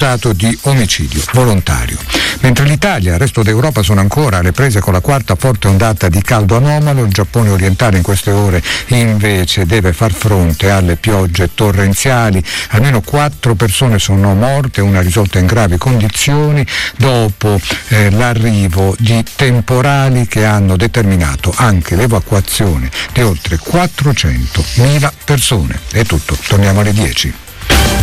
accusato di omicidio volontario. Mentre l'Italia e il resto d'Europa sono ancora alle prese con la quarta forte ondata di caldo anomalo, il Giappone orientale in queste ore invece deve far fronte alle piogge torrenziali. Almeno 4 persone sono morte, una risolta in gravi condizioni dopo l'arrivo di temporali che hanno determinato anche l'evacuazione di oltre 400.000 persone. È tutto, torniamo alle 10.